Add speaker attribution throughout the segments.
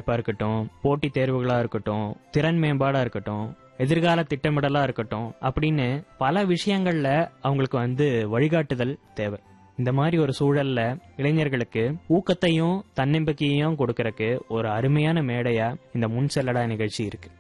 Speaker 1: வேலைவாய்ப்பா இருக்கட்டும், போட்டி தேர்வுகளா இருக்கட்டும், திறன் மேம்பாடா இருக்கட்டும், எதிர்கால திட்டமிடலா இருக்கட்டும் அப்படின்னு பல விஷயங்கள்ல அவங்களுக்கு வழிகாட்டுதல் தேவை. இந்த மாதிரி ஒரு சூழல்ல இளைஞர்களுக்கு ஊக்கத்தையும் தன்னம்பிக்கையையும் கொடுக்கறதுக்கு ஒரு அருமையான மேடையா இந்த முன் செல்லடா நிகழ்ச்சி இருக்கு.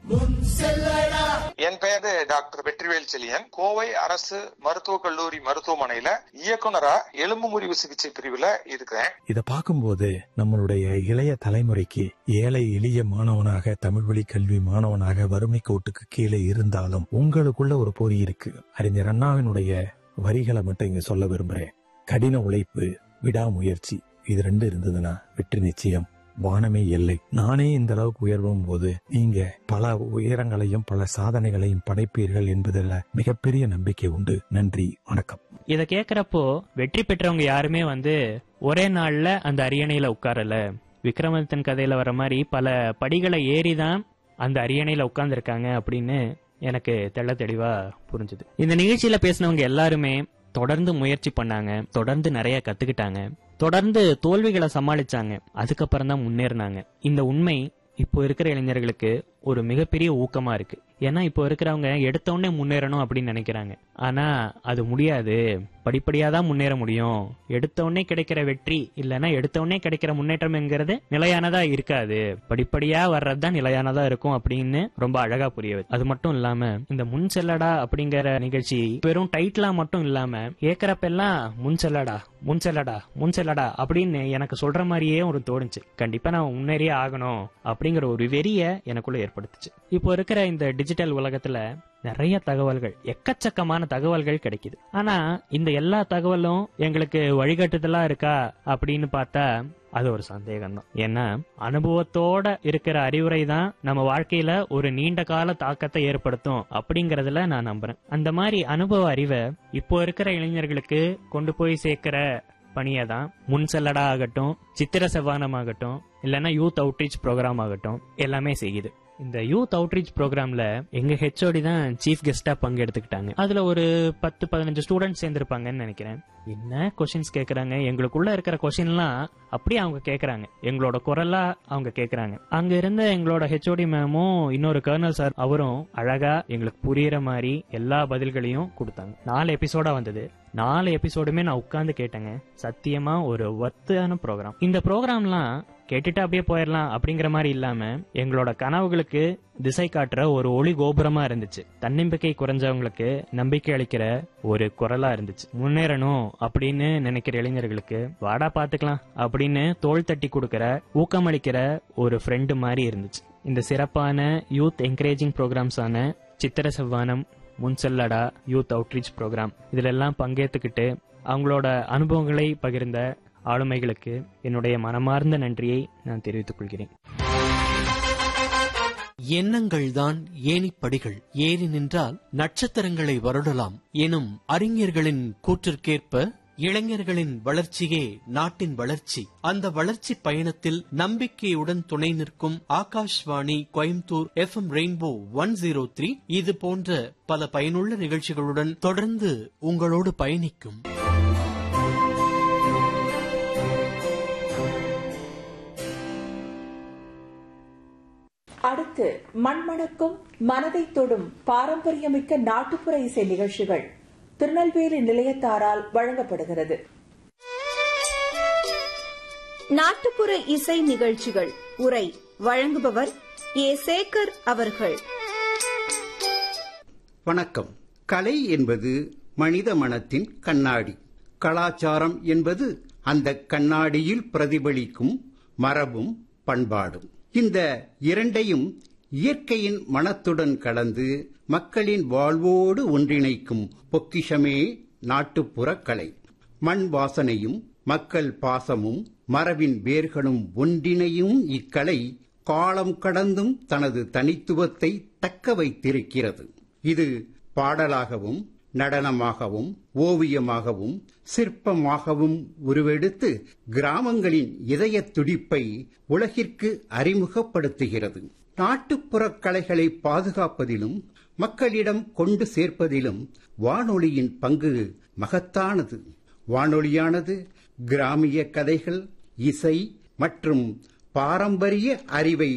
Speaker 2: என் பெயர் டாக்டர் வெற்றிவேல் செழியன். கோவை அரசு மருத்துவக் கல்லூரி மருத்துவமனையில இயக்குனரா எலும்பு முறிவு சிகிச்சை பிரிவுல இருக்கிறேன்.
Speaker 3: இத பார்க்கும்போது நம்மளுடைய இளைய தலைமுறைக்கு ஏழை எளிய மாணவனாக, தமிழ் வழி கல்வி மாணவனாக, வறுமை கோட்டுக்கு கீழே இருந்தாலும் உங்களுக்குள்ள ஒரு பொறி இருக்கு. அறிஞர் அண்ணாவினுடைய வரிகளை மட்டும் இங்க சொல்ல விரும்புறேன். கடின உழைப்பு, விடாமுயற்சி, இது 2 இருந்ததுன்னா வெற்றி நிச்சயம். வானமே எல்லை. நானே இந்த அளவுக்கு உயர்வும் போது நீங்க பல உயரங்களையும் பல சாதனைகளையும் படைப்பீர்கள் என்பதில் மிகப்பெரிய நம்பிக்கை உண்டு. நன்றி, வணக்கம்.
Speaker 1: இத கேக்குறப்போ வெற்றி பெற்றவங்க யாருமே ஒரே நாள்ல அந்த அரியணையில உட்காரல. விக்ரமாதித்தன் கதையில வர மாதிரி பல படிகளை ஏறிதான் அந்த அரியணையில உட்கார்ந்துருக்காங்க அப்படின்னு எனக்கு தெள்ள தெளிவா புரிஞ்சுது. இந்த நிகழ்ச்சியில பேசினவங்க எல்லாருமே தொடர்ந்து முயற்சி பண்ணாங்க, தொடர்ந்து நிறைய கத்துக்கிட்டாங்க, தொடர்ந்து தோல்விகளை சமாளிச்சாங்க, அதுக்கப்புறம் தான் முன்னேறினாங்க. இந்த உண்மை இப்போ இருக்கிற இளைஞர்களுக்கு ஒரு மிகப்பெரிய ஊக்கமா இருக்கு. ஏன்னா இப்போ இருக்கிறவங்க எடுத்த உடனே முன்னேறணும் அப்படின்னு நினைக்கிறாங்க. ஆனா அது முடியாது. படிப்படியா தான் முன்னேற முடியும். எடுத்த உடனே கிடைக்கிற வெற்றி இல்லைன்னா எடுத்த உடனே கிடைக்கிற முன்னேற்றம்ங்கிறது நிலையானதா இருக்காது. படிப்படியா வர்றதுதான் நிலையானதா இருக்கும் அப்படின்னு ரொம்ப அழகா புரிய. அது மட்டும் இல்லாம இந்த முன் செல்லடா அப்படிங்கிற நிகழ்ச்சி வெறும் டைட்டிலா மட்டும் இல்லாம கேட்கறப்பெல்லாம் முன் செல்லடா முன் செல்லடா முன் செல்லடா அப்படின்னு எனக்கு சொல்ற மாதிரியே ஒரு தோணுச்சு. கண்டிப்பா நான் முன்னேறியே ஆகணும் அப்படிங்கிற ஒரு வெறிய எனக்குள்ள ஏற்படுத்துச்சு. இப்போ இருக்கிற இந்த டிஜிட்டல் உலகத்துல நிறைய தகவல்கள், எக்கச்சக்கமான தகவல்கள் கிடைக்குது. ஆனா இந்த எல்லா தகவலும் எங்களுக்கு வழிகாட்டுதலா இருக்கா அப்படின்னு பார்த்தா அது ஒரு சந்தேகம் தான். ஏன்னா அனுபவத்தோட இருக்கிற அறிவுரை தான் நம்ம வாழ்க்கையில ஒரு நீண்ட கால தாக்கத்தை ஏற்படுத்தும் அப்படிங்கறதுல நான் நம்புறேன். அந்த மாதிரி அனுபவ அறிவை இப்போ இருக்கிற இளைஞர்களுக்கு கொண்டு போய் சேர்க்கிற பணியதான் முன் செல்லடா ஆகட்டும், சித்திர செவ்வானம் ஆகட்டும், இல்லைன்னா யூத் அவுட்ரீச் ப்ரோக்ராம் ஆகட்டும் எல்லாமே செய்யுது. இந்த யூத் அவுட்ரீச் ப்ரோக்ராம்ல எங்க ஹெச்ஓடி தான் சீஃப் கெஸ்டா பங்கெடுத்துக்கிட்டாங்க. அதுல ஒரு 10-15 ஸ்டூடெண்ட்ஸ் சேர்ந்திருப்பாங்கன்னு நினைக்கிறேன். என்ன கொஸ்டின்ஸ் கேக்குறாங்க, எங்களுக்குள்ள இருக்கிற கொஸ்டின்லாம் அப்படியே அவங்க கேக்குறாங்க, எங்களோட குரலா அவங்க கேக்குறாங்க. அங்க இருந்த எங்களோட ஹெச்ஓடி மேமும் இன்னொரு கர்னல் சார் அவரும் அழகா எங்களுக்கு புரியுற மாதிரி எல்லா பதில்களையும் கொடுத்தாங்க. 4 எபிசோடா வந்தது. 4 எபிசோடுமே நான் உட்கார்ந்து கேட்டேங்க. சத்தியமா ஒரு வர்த்தான ப்ரோக்ராம். இந்த ப்ரோக்ராம்லாம் கேட்டுட்டு அப்படியே போயிடலாம் அப்படிங்கிற மாதிரி இல்லாம எங்களோட கனவுகளுக்கு திசை காட்டுற ஒரு ஒளி கோபுரமா இருந்துச்சு. தன்னம்பிக்கை குறைஞ்சவங்களுக்கு நம்பிக்கை அளிக்கிற ஒரு குரலா இருந்துச்சு. முன்னேறணும் அப்படின்னு நினைக்கிற இளைஞர்களுக்கு வாடா பாத்துக்கலாம் அப்படின்னு தோள் தட்டி கொடுக்கிற, ஊக்கமளிக்கிற ஒரு ஃப்ரெண்டு மாதிரி இருந்துச்சு. இந்த சிறப்பான யூத் என்கரேஜிங் ப்ரோக்ராம்ஸ் ஆன சித்திர செவ்வானம், முன் செல்லடா, யூத் அவுட்ரீச் ப்ரோக்ராம் இதுல எல்லாம் பங்கேற்றுக்கிட்டு அவங்களோட அனுபவங்களை பகிர்ந்த ஆளுமைகளுக்கு என்னுடைய மனமார்ந்த நன்றியை நான் தெரிவித்துக் கொள்கிறேன்.
Speaker 4: எண்ணங்கள் தான் ஏணிப்படிகள், ஏறி நின்றால் நட்சத்திரங்களை வருடலாம் எனும் அறிஞர்களின் கூற்றிற்கேற்ப இளைஞர்களின் வளர்ச்சியே நாட்டின் வளர்ச்சி. அந்த வளர்ச்சி பயணத்தில் நம்பிக்கையுடன் துணை நிற்கும் ஆகாஷ்வாணி கோயம்புத்தூர் FM ரெயின்போ 103 இது போன்ற பல பயனுள்ள நிகழ்ச்சிகளுடன் தொடர்ந்து உங்களோடு பயணிக்கும்.
Speaker 5: அடுத்து மண்மணக்கும் மனதை தொடும் பாரம்பரியமிக்க நாட்டுப்புற இசை நிகழ்ச்சிகள் திருநெல்வேலி நிலையத்தாரால் வழங்கப்படுகிறது.
Speaker 6: நாட்டுப்புற இசை நிகழ்ச்சிகள் உரை வழங்குபவர் ஏ. சேகர் அவர்கள்.
Speaker 7: வணக்கம். கலை என்பது மனித மனத்தின் கண்ணாடி. கலாச்சாரம் என்பது அந்த கண்ணாடியில் பிரதிபலிக்கும் மரபும் பண்பாடும். இந்த இரண்டையும் இயற்கையின் மனத்துடன் கலந்து மக்களின் வாழ்வோடு ஒன்றிணைக்கும் பொக்கிஷமே நாட்டுப்புற கலை. மண் வாசனையும் மக்கள் பாசமும் மரபின் வேர்களும் ஒன்றிணையும் இக்கலை காலம் கடந்தும் தனது தனித்துவத்தை தக்க வைத்திருக்கிறது. இது பாடலாகவும் நடனமாகவும் ஓவியமாகவும் சிற்பமாகவும் உருவெடுத்து கிராமங்களின் இதய துடிப்பை உலகிற்கு அறிமுகப்படுத்துகிறது. நாட்டுப்புற கலைகளை பாதுகாப்பதிலும் மக்களிடம் கொண்டு சேர்ப்பதிலும் வானொலியின் பங்கு மகத்தானது. வானொலியானது கிராமிய கதைகள், இசை மற்றும் பாரம்பரிய அறிவை